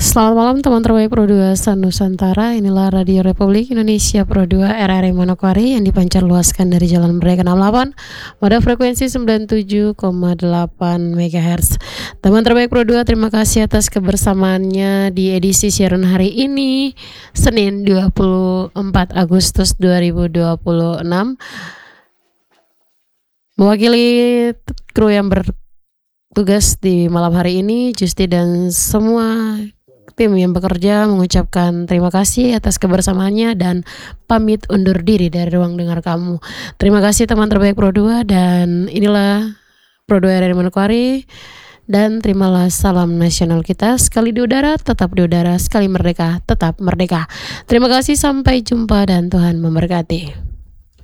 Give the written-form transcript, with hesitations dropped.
Selamat malam teman terbaik Pro 2 Nusantara. Inilah Radio Republik Indonesia Pro 2 RRI Manokwari yang dipancar luaskan dari Jalan Merdeka 68 pada frekuensi 97,8 MHz. Teman terbaik Pro 2, terima kasih atas kebersamaannya di edisi siaran hari ini, Senin 24 Agustus 2026. Mewakili kru yang bertugas di malam hari ini, Justi dan semua tim yang bekerja mengucapkan terima kasih atas kebersamaannya dan pamit undur diri dari ruang dengar kamu. Terima kasih teman terbaik Pro 2, dan inilah Pro 2 RRI Manokwari, dan terimalah salam nasional kita. Sekali di udara, tetap di udara. Sekali merdeka, tetap merdeka. Terima kasih, sampai jumpa dan Tuhan memberkati.